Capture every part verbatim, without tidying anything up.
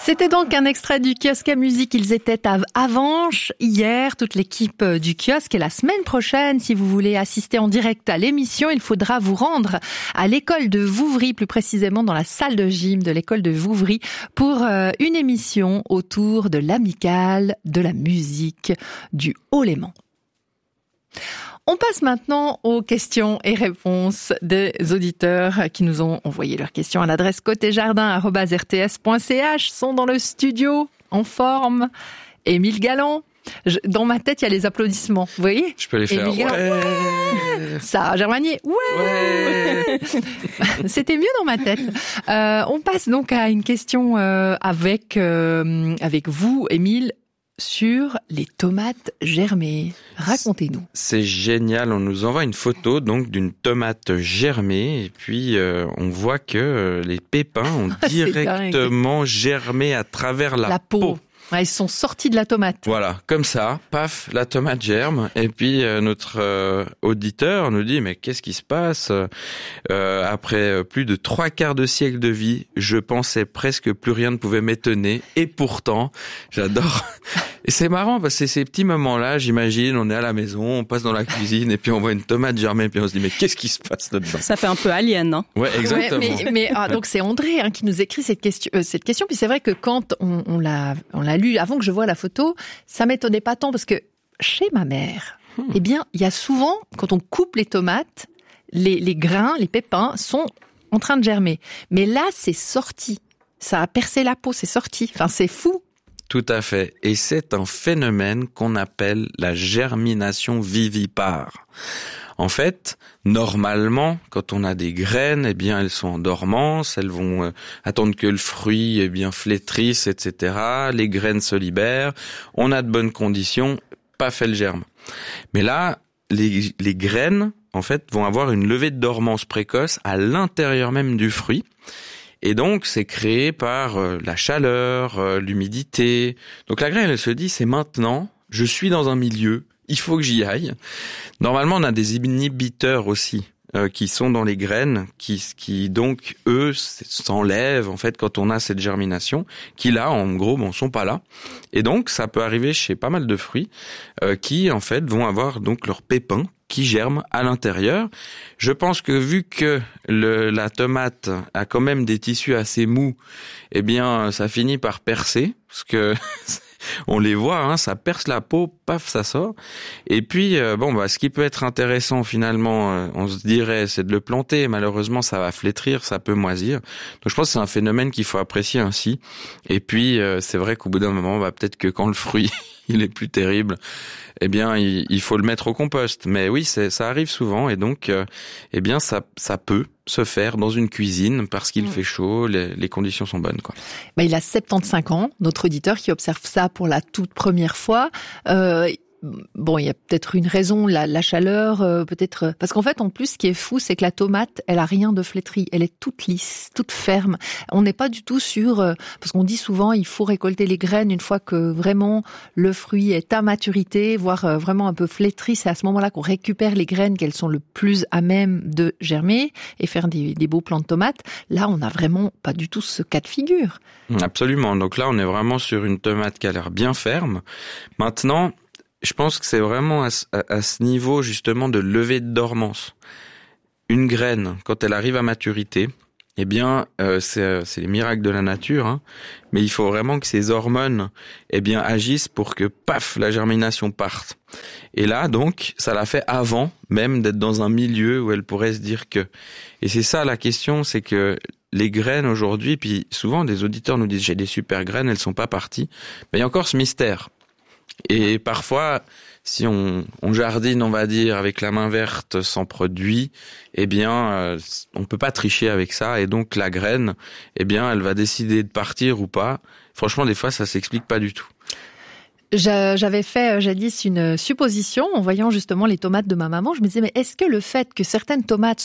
C'était donc un extrait du kiosque à musique. Ils étaient à Avenches hier, toute l'équipe du kiosque. Et la semaine prochaine, si vous voulez assister en direct à l'émission, il faudra vous rendre à l'école de Vouvry, plus précisément dans la salle de gym de l'école de Vouvry, pour une émission autour de l'amicale de la musique du Haut-Léman. On passe maintenant aux questions et réponses des auditeurs qui nous ont envoyé leurs questions à l'adresse côté jardin arobase r t s point c h. Sont dans le studio, en forme. Émile Galland. Je, dans ma tête, il y a les applaudissements. Vous voyez ? Je peux les faire. Émile Galland, ouais. Sarah Germanier. Ouais. ouais. C'était mieux dans ma tête. Euh, on passe donc à une question euh, avec euh, avec vous, Émile, sur les tomates germées. Racontez-nous. C'est génial. On nous envoie une photo donc d'une tomate germée et puis euh, on voit que euh, les pépins ont directement germé à travers la, la peau. peau. Ouais, ils sont sortis de la tomate. Voilà, comme ça, paf, la tomate germe. Et puis euh, notre euh, auditeur nous dit, mais qu'est-ce qui se passe euh, après plus de trois quarts de siècle de vie, je pensais presque plus rien ne pouvait m'étonner. Et pourtant, j'adore. Et c'est marrant parce que c'est ces petits moments-là, j'imagine, on est à la maison, on passe dans la cuisine et puis on voit une tomate germer et puis on se dit, mais qu'est-ce qui se passe là-dedans ? Ça fait un peu alien, hein ? Ouais, exactement. Ouais, mais mais ah, donc c'est André hein, qui nous écrit cette question. Euh, cette question. Puis c'est vrai que quand on, on l'a on l'a lu avant que je voie la photo, ça m'étonnait pas tant parce que chez ma mère, hmm. eh bien, il y a souvent quand on coupe les tomates, les les grains, les pépins sont en train de germer. Mais là, c'est sorti. Ça a percé la peau, c'est sorti. Enfin, c'est fou. Tout à fait. Et c'est un phénomène qu'on appelle la germination vivipare. En fait, normalement, quand on a des graines, eh bien, elles sont en dormance, elles vont euh, attendre que le fruit, eh bien, flétrisse, et cetera. Les graines se libèrent, on a de bonnes conditions, paf, elles germent. Mais là, les, les graines, en fait, vont avoir une levée de dormance précoce à l'intérieur même du fruit. Et donc, c'est créé par euh, la chaleur, euh, l'humidité. Donc la graine, elle se dit, c'est maintenant, je suis dans un milieu, il faut que j'y aille. Normalement, on a des inhibiteurs aussi euh, qui sont dans les graines, qui, qui donc, eux, s'enlèvent en fait quand on a cette germination, qui là, en gros, bon, sont pas là. Et donc, ça peut arriver chez pas mal de fruits euh, qui, en fait, vont avoir donc leurs pépins qui germent à l'intérieur. Je pense que vu que le, la tomate a quand même des tissus assez mous, eh bien, ça finit par percer, parce que on les voit, hein, ça perce la peau, paf, ça sort. Et puis, euh, bon, bah, ce qui peut être intéressant finalement, euh, on se dirait, c'est de le planter. Malheureusement, ça va flétrir, ça peut moisir. Donc, je pense que c'est un phénomène qu'il faut apprécier ainsi. Et puis, euh, c'est vrai qu'au bout d'un moment, bah, peut-être que quand le fruit il est plus terrible, eh bien, il, il faut le mettre au compost. Mais oui, c'est, ça arrive souvent, et donc, euh, eh bien, ça, ça peut se faire dans une cuisine parce qu'il mmh. fait chaud, les, les conditions sont bonnes, quoi. Bah, il a soixante-quinze ans, notre auditeur qui observe ça pour la toute première fois. Euh, Bon, il y a peut-être une raison, la, la chaleur, euh, peut-être... Parce qu'en fait, en plus, ce qui est fou, c'est que la tomate, elle a rien de flétri. Elle est toute lisse, toute ferme. On n'est pas du tout sûr... Euh, parce qu'on dit souvent, il faut récolter les graines une fois que vraiment le fruit est à maturité, voire euh, vraiment un peu flétri. C'est à ce moment-là qu'on récupère les graines, qu'elles sont le plus à même de germer et faire des, des beaux plants de tomates. Là, on n'a vraiment pas du tout ce cas de figure. Absolument. Donc là, on est vraiment sur une tomate qui a l'air bien ferme. Maintenant... Je pense que c'est vraiment à ce, à, à ce niveau justement de levée de dormance. Une graine, quand elle arrive à maturité, eh bien, euh, c'est, c'est les miracles de la nature, hein, mais il faut vraiment que ces hormones, eh bien, agissent pour que, paf, la germination parte. Et là, donc, ça l'a fait avant même d'être dans un milieu où elle pourrait se dire que. Et c'est ça la question, c'est que les graines aujourd'hui, puis souvent des auditeurs nous disent j'ai des super graines, elles sont pas parties. Mais il y a encore ce mystère. Et parfois, si on, on jardine, on va dire, avec la main verte sans produit, eh bien, euh, on peut pas tricher avec ça. Et donc, la graine, eh bien, elle va décider de partir ou pas. Franchement, des fois, ça s'explique pas du tout. J'avais fait jadis une supposition en voyant justement les tomates de ma maman. Je me disais, mais est-ce que le fait que certaines tomates soient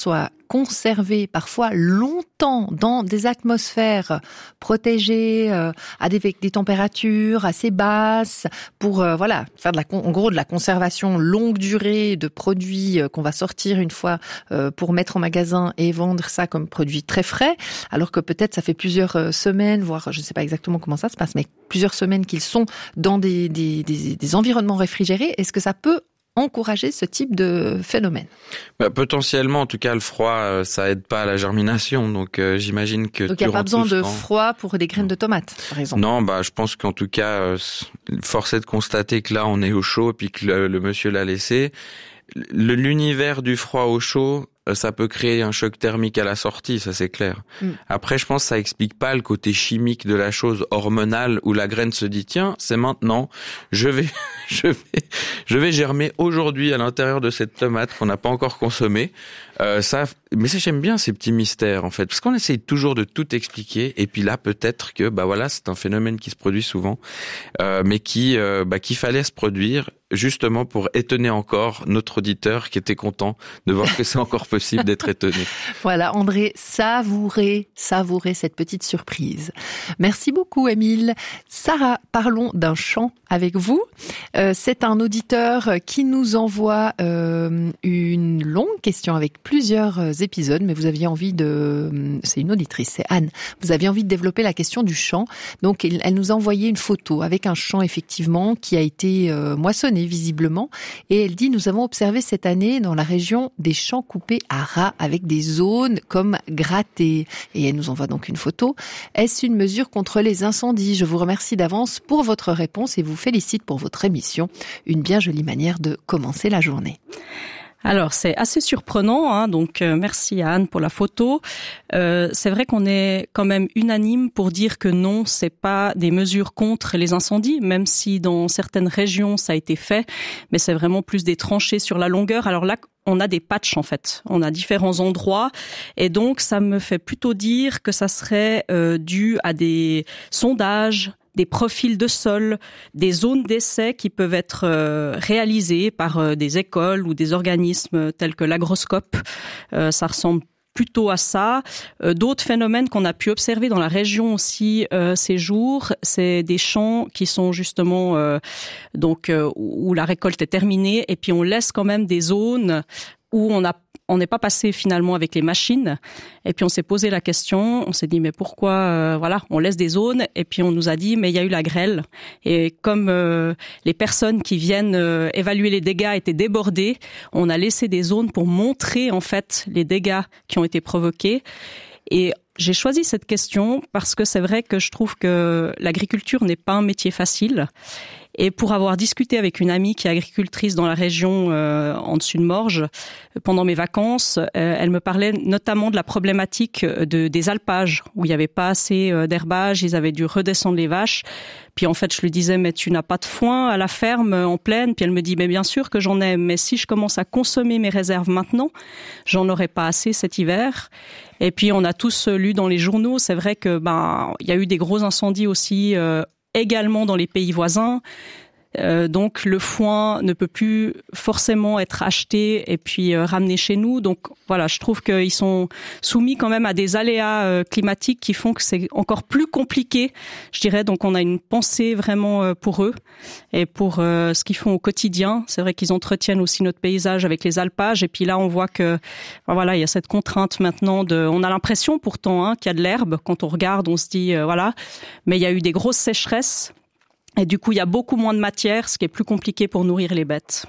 conservés parfois longtemps dans des atmosphères protégées, euh, à des, des températures assez basses, pour euh, voilà faire de la, en gros de la conservation longue durée de produits euh, qu'on va sortir une fois euh, pour mettre en magasin et vendre ça comme produit très frais, alors que peut-être ça fait plusieurs euh, semaines, voire je ne sais pas exactement comment ça se passe, mais plusieurs semaines qu'ils sont dans des, des, des, des environnements réfrigérés. Est-ce que ça peut encourager ce type de phénomène? Bah, potentiellement, en tout cas, le froid, euh, ça aide pas à la germination. Donc, euh, j'imagine que... Donc, il n'y a pas besoin de temps... froid pour des graines de tomates, par exemple? Non, bah, je pense qu'en tout cas, euh, force est de constater que là, on est au chaud et puis que le, le monsieur l'a laissé. Le, l'univers du froid au chaud, ça peut créer un choc thermique à la sortie, ça c'est clair. Mm. Après, je pense que ça explique pas le côté chimique de la chose, hormonale, où la graine se dit tiens, c'est maintenant, je vais, je vais, je vais germer aujourd'hui à l'intérieur de cette tomate qu'on n'a pas encore consommée. Euh, ça, mais ça, j'aime bien ces petits mystères en fait, parce qu'on essaye toujours de tout expliquer, et puis là peut-être que bah voilà, c'est un phénomène qui se produit souvent, euh, mais qui, euh, bah qu'il fallait se produire justement pour étonner encore notre auditeur qui était content de voir que c'est encore possible d'être étonné. Voilà, André, savourez, savourez cette petite surprise. Merci beaucoup, Émile. Sarah, parlons d'un chant avec vous. Euh, c'est un auditeur qui nous envoie euh, une longue question avec plusieurs épisodes, mais vous aviez envie de... C'est une auditrice, c'est Anne. Vous aviez envie de développer la question du chant. Donc, elle nous a envoyé une photo avec un chant, effectivement, qui a été euh, moissonné visiblement. Et elle dit, nous avons observé cette année dans la région des champs coupés à ras avec des zones comme grattées. Et elle nous envoie donc une photo. Est-ce une mesure contre les incendies? Je vous remercie d'avance pour votre réponse et vous félicite pour votre émission. Une bien jolie manière de commencer la journée. Alors, c'est assez surprenant, hein, donc euh, merci à Anne pour la photo. Euh, c'est vrai qu'on est quand même unanime pour dire que non, c'est pas des mesures contre les incendies, même si dans certaines régions ça a été fait, mais c'est vraiment plus des tranchées sur la longueur. Alors là, on a des patchs en fait, on a différents endroits, et donc ça me fait plutôt dire que ça serait euh, dû à des sondages, des profils de sol, des zones d'essai qui peuvent être euh, réalisées par euh, des écoles ou des organismes tels que l'Agroscope. Euh, ça ressemble plutôt à ça. Euh, d'autres phénomènes qu'on a pu observer dans la région aussi euh, ces jours, c'est des champs qui sont justement euh, donc euh, où la récolte est terminée, et puis on laisse quand même des zones où on a on n'est pas passé finalement avec les machines, et puis on s'est posé la question, on s'est dit mais pourquoi euh, voilà, on laisse des zones, et puis on nous a dit mais il y a eu la grêle, et comme euh, les personnes qui viennent euh, évaluer les dégâts étaient débordées, on a laissé des zones pour montrer en fait les dégâts qui ont été provoqués. Et j'ai choisi cette question parce que c'est vrai que je trouve que l'agriculture n'est pas un métier facile. Et pour avoir discuté avec une amie qui est agricultrice dans la région euh, en dessus de Morges pendant mes vacances, euh, elle me parlait notamment de la problématique de, des alpages, où il n'y avait pas assez d'herbage, ils avaient dû redescendre les vaches. Puis en fait, je lui disais, mais tu n'as pas de foin à la ferme en plaine? Puis elle me dit, mais bien sûr que j'en ai, mais si je commence à consommer mes réserves maintenant, j'en aurai pas assez cet hiver. Et puis on a tous lu dans les journaux, c'est vrai que ben il y a eu des gros incendies aussi euh, également dans les pays voisins. Euh, donc le foin ne peut plus forcément être acheté et puis euh, ramené chez nous. Donc voilà, je trouve qu'ils sont soumis quand même à des aléas euh, climatiques qui font que c'est encore plus compliqué, je dirais. Donc on a une pensée vraiment euh, pour eux et pour euh, ce qu'ils font au quotidien. C'est vrai qu'ils entretiennent aussi notre paysage avec les alpages, et puis là on voit que ben voilà, il y a cette contrainte maintenant de. On a l'impression pourtant hein, qu'il y a de l'herbe. Quand on regarde, on se dit euh, voilà, mais il y a eu des grosses sécheresses. Et du coup, il y a beaucoup moins de matière, ce qui est plus compliqué pour nourrir les bêtes.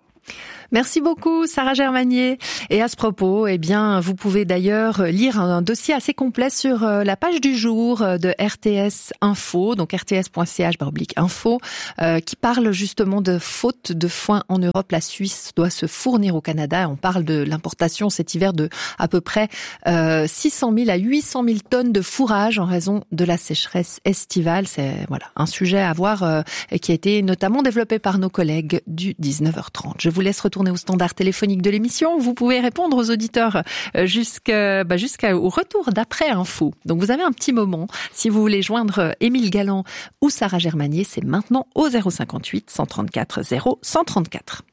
Merci beaucoup, Sarah Germanier. Et à ce propos, eh bien, vous pouvez d'ailleurs lire un dossier assez complet sur la page du jour de R T S Info, donc r t s point c h slash info, euh, qui parle justement de faute de foin en Europe. La Suisse doit se fournir au Canada. On parle de l'importation cet hiver de à peu près euh, six cent mille à huit cent mille tonnes de fourrage en raison de la sécheresse estivale. C'est voilà un sujet à voir euh, qui a été notamment développé par nos collègues du dix-neuf heures trente. Je vous laisse retourner au standard téléphonique de l'émission. Vous pouvez répondre aux auditeurs jusqu'à, bah jusqu'au retour d'après info. Donc vous avez un petit moment. Si vous voulez joindre Émile Galland ou Sarah Germanier, c'est maintenant au zéro cinquante-huit cent trente-quatre zéro cent trente-quatre.